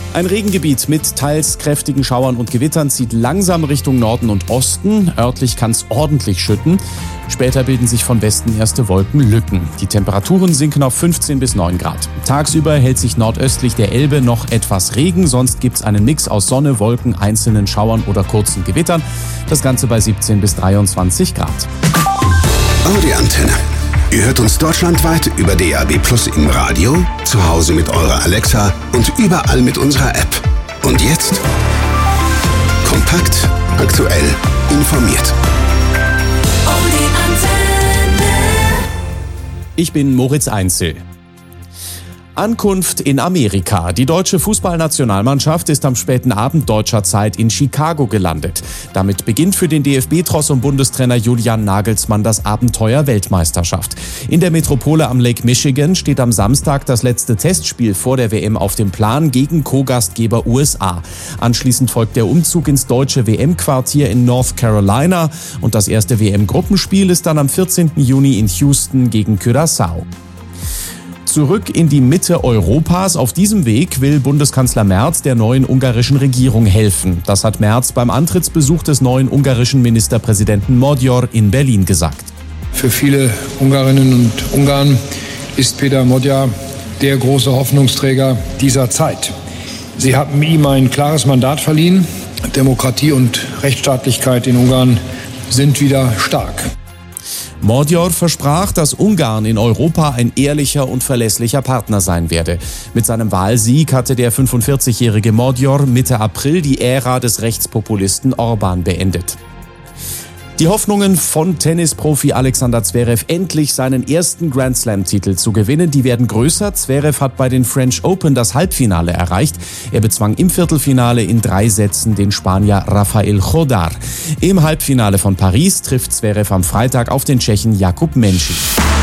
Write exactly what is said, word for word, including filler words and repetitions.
Ein Regengebiet mit teils kräftigen Schauern und Gewittern zieht langsam Richtung Norden und Osten. Örtlich kann es ordentlich schütten. Später bilden sich von Westen erste Wolkenlücken. Die Temperaturen sinken auf fünfzehn bis neun Grad. Tagsüber hält sich nordöstlich der Elbe noch etwas Regen. Sonst gibt es einen Mix aus Sonne, Wolken, einzelnen Schauern oder kurzen Gewittern. Das Ganze bei siebzehn bis dreiundzwanzig Grad. Audi Antenne. Ihr hört uns deutschlandweit über D A B Plus im Radio, zu Hause mit eurer Alexa und überall mit unserer App. Und jetzt kompakt, aktuell, informiert. Audi Antenne. Ich bin Moritz Einzel. Ankunft in Amerika. Die deutsche Fußballnationalmannschaft ist am späten Abend deutscher Zeit in Chicago gelandet. Damit beginnt für den D F B-Tross und Bundestrainer Julian Nagelsmann das Abenteuer Weltmeisterschaft. In der Metropole am Lake Michigan steht am Samstag das letzte Testspiel vor der W M auf dem Plan gegen Co-Gastgeber U S A. Anschließend folgt der Umzug ins deutsche W M-Quartier in North Carolina und das erste W M-Gruppenspiel ist dann am vierzehnten Juni in Houston gegen Curaçao. Zurück in die Mitte Europas. Auf diesem Weg will Bundeskanzler Merz der neuen ungarischen Regierung helfen. Das hat Merz beim Antrittsbesuch des neuen ungarischen Ministerpräsidenten Magyar in Berlin gesagt. Für viele Ungarinnen und Ungarn ist Péter Magyar der große Hoffnungsträger dieser Zeit. Sie haben ihm ein klares Mandat verliehen. Demokratie und Rechtsstaatlichkeit in Ungarn sind wieder stark. Magyar versprach, dass Ungarn in Europa ein ehrlicher und verlässlicher Partner sein werde. Mit seinem Wahlsieg hatte der fünfundvierzigjährige Magyar Mitte April die Ära des Rechtspopulisten Orbán beendet. Die Hoffnungen von Tennisprofi Alexander Zverev, endlich seinen ersten Grand-Slam-Titel zu gewinnen, die werden größer. Zverev hat bei den French Open das Halbfinale erreicht. Er bezwang im Viertelfinale in drei Sätzen den Spanier Rafael Chodar. Im Halbfinale von Paris trifft Zverev am Freitag auf den Tschechen Jakub Menšík.